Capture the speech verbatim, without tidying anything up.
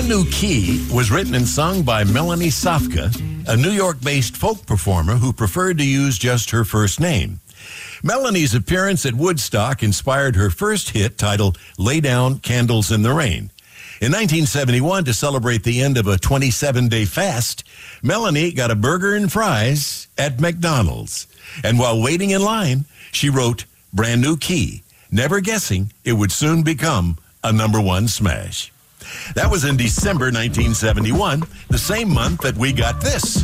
Brand New Key was written and sung by Melanie Safka, a New York-based folk performer who preferred to use just her first name. Melanie's appearance at Woodstock inspired her first hit titled Lay Down Candles in the Rain. In nineteen seventy-one, to celebrate the end of a twenty-seven day fast, Melanie got a burger and fries at McDonald's. And while waiting in line, she wrote Brand New Key, never guessing it would soon become a number one smash. That was in December nineteen seventy-one, the same month that we got this.